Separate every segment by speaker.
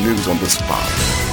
Speaker 1: News on the spot.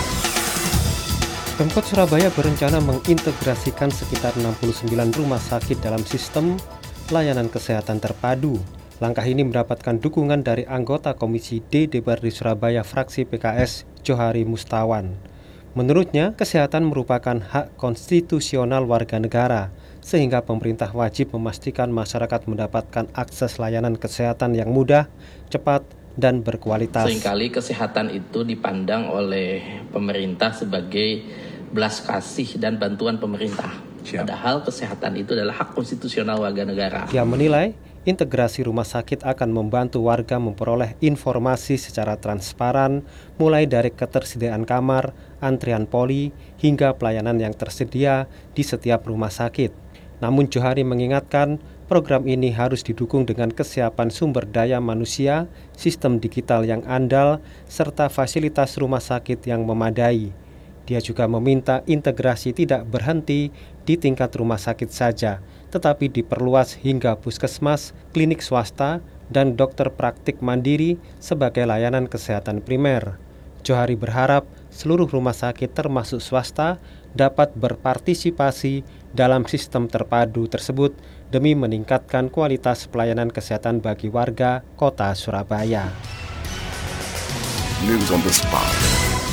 Speaker 2: Pemkot Surabaya berencana mengintegrasikan sekitar 69 rumah sakit dalam sistem layanan kesehatan terpadu. Langkah ini mendapatkan dukungan dari anggota Komisi D DPRD Surabaya fraksi PKS Johari Mustawan. Menurutnya, kesehatan merupakan hak konstitusional warga negara, sehingga pemerintah wajib memastikan masyarakat mendapatkan akses layanan kesehatan yang mudah, cepat, dan berkualitas.
Speaker 3: Seringkali kesehatan itu dipandang oleh pemerintah sebagai belas kasih dan bantuan pemerintah. Padahal kesehatan itu adalah hak konstitusional warga negara.
Speaker 2: Dia menilai integrasi rumah sakit akan membantu warga memperoleh informasi secara transparan, mulai dari ketersediaan kamar, antrian poli, hingga pelayanan yang tersedia di setiap rumah sakit. Namun Johari mengingatkan, program ini harus didukung dengan kesiapan sumber daya manusia, sistem digital yang andal, serta fasilitas rumah sakit yang memadai. Dia juga meminta integrasi tidak berhenti di tingkat rumah sakit saja, tetapi diperluas hingga puskesmas, klinik swasta, dan dokter praktik mandiri sebagai layanan kesehatan primer. Johari berharap seluruh rumah sakit termasuk swasta dapat berpartisipasi dalam sistem terpadu tersebut demi meningkatkan kualitas pelayanan kesehatan bagi warga Kota Surabaya.
Speaker 1: News on the spot.